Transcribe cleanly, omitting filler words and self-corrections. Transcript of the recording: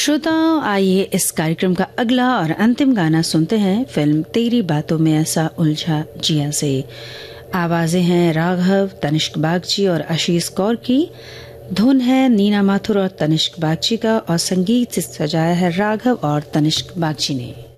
श्रोताओं, आइए इस कार्यक्रम का अगला और अंतिम गाना सुनते हैं फिल्म तेरी बातों में ऐसा उलझा जिया से। आवाजें हैं राघव, तनिष्क बागची और आशीष कौर की। धुन है नीना माथुर और तनिष्क बागची का और संगीत से सजाया है राघव और तनिष्क बागची ने।